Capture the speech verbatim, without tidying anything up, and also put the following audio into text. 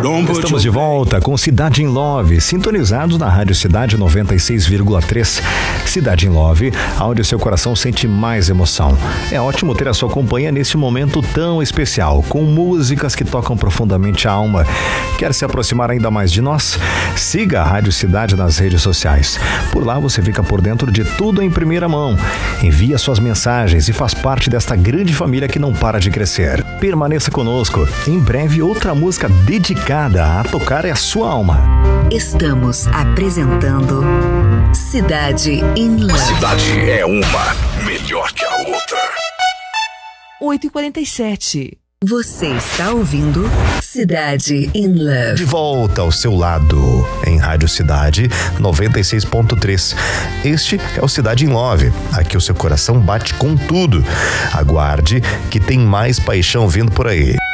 Estamos de volta com Cidade em Love, sintonizados na Rádio Cidade noventa e seis vírgula três. Cidade em Love, onde o seu coração sente mais emoção. É ótimo ter a sua companhia nesse momento tão especial, com músicas que tocam profundamente a alma. Quer se aproximar ainda mais de nós? Siga a Rádio Cidade nas redes sociais. Por lá você fica por dentro de tudo em primeira mão. Envie suas mensagens e faz parte desta grande família que não para de crescer. Permaneça conosco. Em breve, outra música dedicada a tocar a sua alma. Estamos apresentando Cidade em Love. Cidade é uma melhor que a outra. oito e quarenta e sete. Você está ouvindo Cidade in Love. De volta ao seu lado, em Rádio Cidade noventa e seis ponto três. Este é o Cidade in Love. Aqui o seu coração bate com tudo. Aguarde que tem mais paixão vindo por aí.